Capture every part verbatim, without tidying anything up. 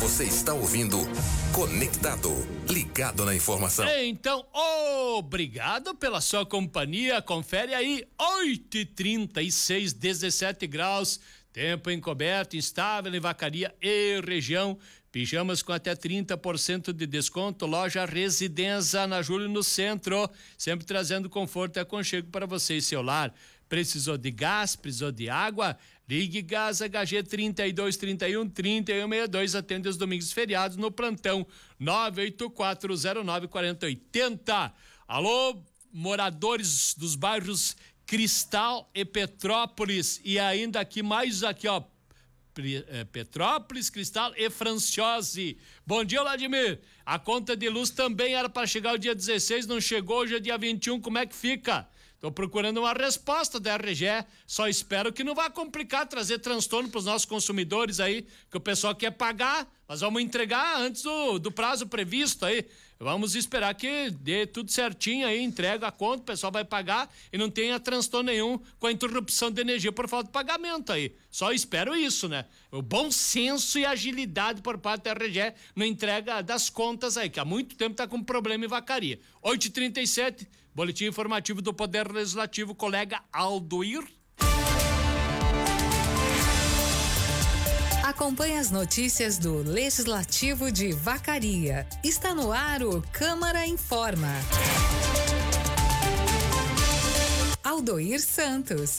Você está ouvindo Conectado, ligado na informação. Então, obrigado pela sua companhia. Confere aí, oito e trinta e seis, dezessete graus. Tempo encoberto, instável em Vacaria e região. Pijamas com até trinta por cento de desconto. Loja Residência na Júlio no centro. Sempre trazendo conforto e aconchego para você e seu lar. Precisou de gás, precisou de água? Ligue Gás H G trinta e dois, trinta e um, trinta e um sessenta e dois. Atende os domingos e feriados no plantão nove oito quatro zero nove quatro zero oito zero. Alô, moradores dos bairros Cristal e Petrópolis, e ainda aqui mais aqui, ó, Petrópolis, Cristal e Franciose. Bom dia, Vladimir. A conta de luz também era para chegar o dia dezesseis, não chegou, hoje é dia vinte e um, como é que fica? Tô procurando uma resposta da R G E, só espero que não vá complicar, trazer transtorno para os nossos consumidores aí, que o pessoal quer pagar, mas vamos entregar antes do, do prazo previsto aí. Vamos esperar que dê tudo certinho aí, entrega a conta, o pessoal vai pagar e não tenha transtorno nenhum com a interrupção de energia por falta de pagamento aí. Só espero isso, né? O bom senso e agilidade por parte da R G E na entrega das contas aí, que há muito tempo tá com problema em Vacaria. oito e trinta e sete, boletim informativo do Poder Legislativo, colega Aldoir. Acompanhe as notícias do Legislativo de Vacaria. Está no ar o Câmara Informa. Aldoir Santos.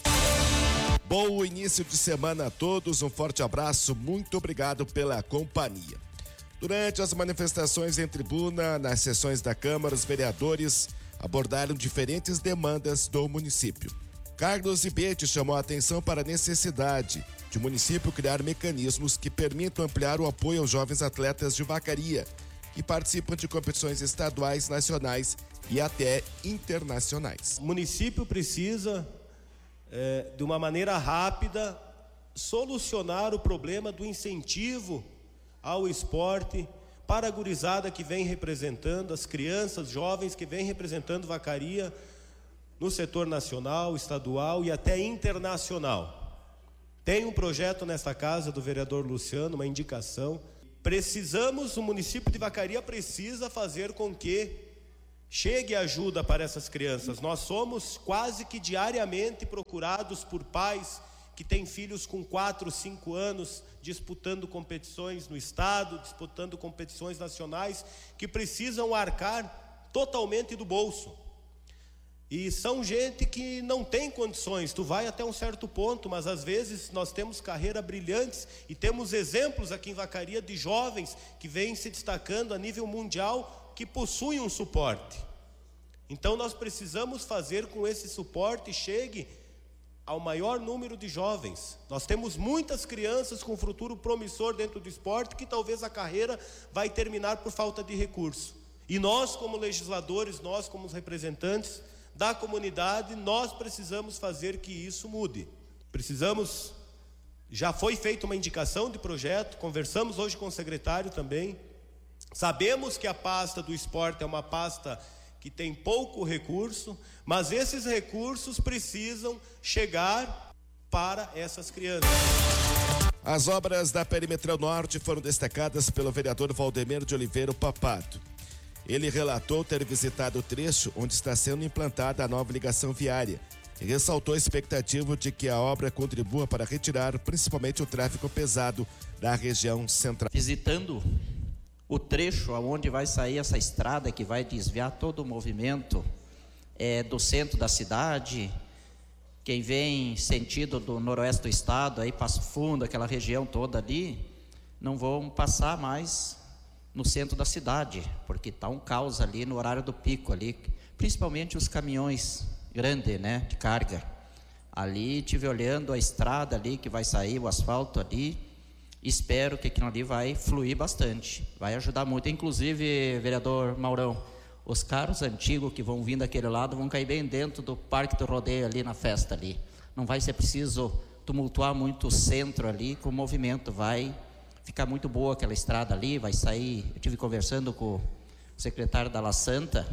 Bom início de semana a todos, um forte abraço, muito obrigado pela companhia. Durante as manifestações em tribuna, nas sessões da Câmara, os vereadores abordaram diferentes demandas do município. Carlos Ibete chamou a atenção para a necessidade de o município criar mecanismos que permitam ampliar o apoio aos jovens atletas de Vacaria, que participam de competições estaduais, nacionais e até internacionais. O município precisa, é, de uma maneira rápida, solucionar o problema do incentivo ao esporte para a gurizada que vem representando, as crianças, jovens que vem representando Vacaria no setor nacional, estadual e até internacional. Tem um projeto nesta casa do vereador Luciano, uma indicação. Precisamos, o município de Vacaria precisa fazer com que chegue ajuda para essas crianças. Nós somos quase que diariamente procurados por pais que têm filhos com quatro, cinco anos disputando competições no estado, disputando competições nacionais, que precisam arcar totalmente do bolso. E são gente que não tem condições, tu vai até um certo ponto, mas às vezes nós temos carreiras brilhantes e temos exemplos aqui em Vacaria de jovens que vêm se destacando a nível mundial, que possuem um suporte. Então nós precisamos fazer com esse suporte chegue ao maior número de jovens. Nós temos muitas crianças com futuro promissor dentro do esporte que talvez a carreira vai terminar por falta de recurso. E nós como legisladores, nós como os representantes da comunidade, nós precisamos fazer que isso mude. Precisamos, já foi feita uma indicação de projeto, conversamos hoje com o secretário também. Sabemos que a pasta do esporte é uma pasta que tem pouco recurso, mas esses recursos precisam chegar para essas crianças. As obras da Perimetral Norte foram destacadas pelo vereador Valdemiro de Oliveira Papato. Ele relatou ter visitado o trecho onde está sendo implantada a nova ligação viária e ressaltou a expectativa de que a obra contribua para retirar principalmente o tráfego pesado da região central. Visitando o trecho onde vai sair essa estrada que vai desviar todo o movimento é, do centro da cidade, quem vem sentido do noroeste do estado, aí Passo Fundo, aquela região toda ali, não vão passar mais no centro da cidade, porque está um caos ali no horário do pico ali, principalmente os caminhões grandes, né, de carga. Ali, tive olhando a estrada ali que vai sair, o asfalto ali, espero que aquilo ali vai fluir bastante, vai ajudar muito. Inclusive, vereador Maurão, os carros antigos que vão vir daquele lado vão cair bem dentro do Parque do Rodeio ali na festa ali. Não vai ser preciso tumultuar muito o centro ali com o movimento, vai ficar muito boa aquela estrada ali, vai sair. Eu estive conversando com o secretário da La Santa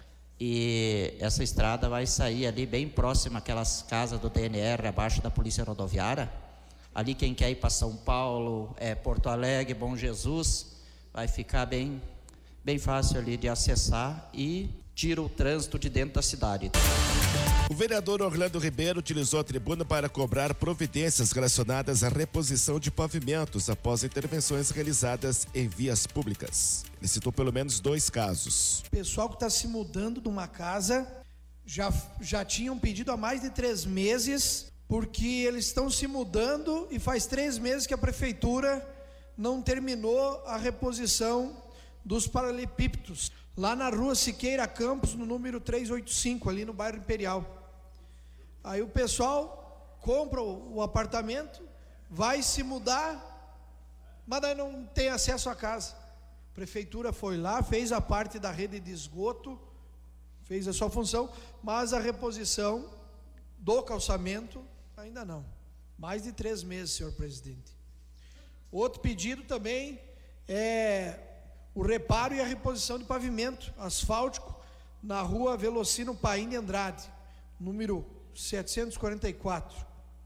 e essa estrada vai sair ali bem próxima àquelas casas do D N R, abaixo da Polícia Rodoviária. Ali quem quer ir para São Paulo, é, Porto Alegre, Bom Jesus, vai ficar bem, bem fácil ali de acessar e tira o trânsito de dentro da cidade. O vereador Orlando Ribeiro utilizou a tribuna para cobrar providências relacionadas à reposição de pavimentos após intervenções realizadas em vias públicas. Ele citou pelo menos dois casos. O pessoal que está se mudando de uma casa já, já tinham pedido há mais de três meses, porque eles estão se mudando e faz três meses que a prefeitura não terminou a reposição dos paralelepípedos. Lá na rua Siqueira Campos, no número trezentos e oitenta e cinco, ali no bairro Imperial. Aí o pessoal compra o apartamento, vai se mudar, mas daí não tem acesso à casa. A prefeitura foi lá, fez a parte da rede de esgoto, fez a sua função, mas a reposição do calçamento ainda não. Mais de três meses, senhor presidente. Outro pedido também é o reparo e a reposição de pavimento asfáltico na rua Velocino Paim de Andrade, número setecentos e quarenta e quatro,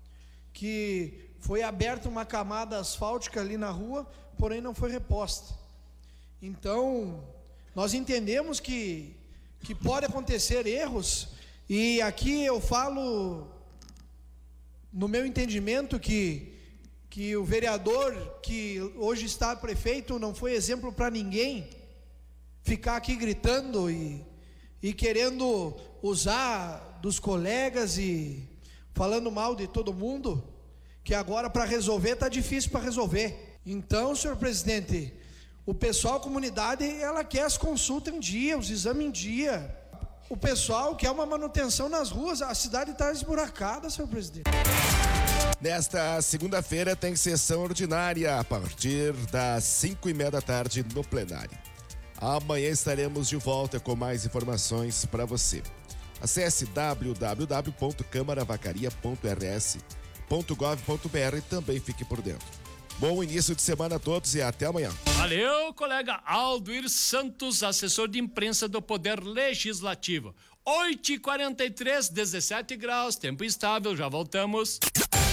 que foi aberta uma camada asfáltica ali na rua, porém não foi reposta. Então, nós entendemos que, que pode acontecer erros, e aqui eu falo, no meu entendimento, que que o vereador que hoje está prefeito não foi exemplo para ninguém ficar aqui gritando e, e querendo usar dos colegas e falando mal de todo mundo, que agora para resolver está difícil para resolver. Então, senhor presidente, o pessoal, a comunidade, ela quer as consultas em dia, os exames em dia. O pessoal quer uma manutenção nas ruas, a cidade está esburacada, senhor presidente. Nesta segunda-feira tem sessão ordinária a partir das cinco e meia da tarde no plenário. Amanhã estaremos de volta com mais informações para você. Acesse w w w ponto câmara vacaria ponto r s ponto gov ponto b r e também fique por dentro. Bom início de semana a todos e até amanhã. Valeu, colega Aldoir Santos, assessor de imprensa do Poder Legislativo. oito e quarenta e três, dezessete graus, tempo instável, já voltamos.